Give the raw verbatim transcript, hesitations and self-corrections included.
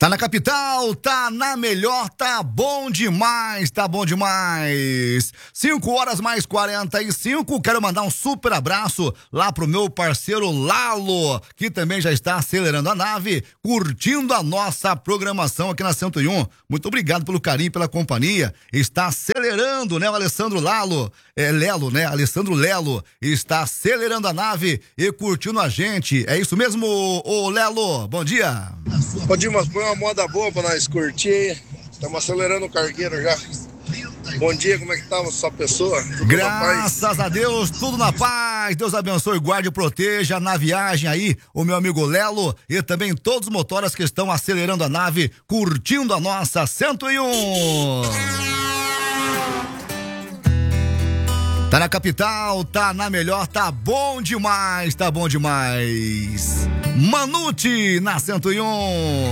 Tá na capital, tá na melhor, tá bom demais, tá bom demais. cinco horas mais quarenta e cinco, quero mandar um super abraço lá pro meu parceiro Lalo, que também já está acelerando a nave, curtindo a nossa programação aqui na cento e um. Muito obrigado pelo carinho, pela companhia. Está acelerando, né, o Alessandro Lalo, é Lelo, né, Alessandro Lelo, está acelerando a nave e curtindo a gente. É isso mesmo, ô Lelo? Bom dia. Ô Dimas, põe uma moda boa pra nós curtir. Estamos acelerando o cargueiro já. Bom dia, como é que tá sua pessoa? Tudo Graças a Deus, tudo na paz. Deus abençoe, guarde e proteja na viagem aí o meu amigo Lelo e também todos os motoras que estão acelerando a nave, curtindo a nossa cento e um. Tá na capital, tá na melhor, tá bom demais, tá bom demais. Manute na cento e um.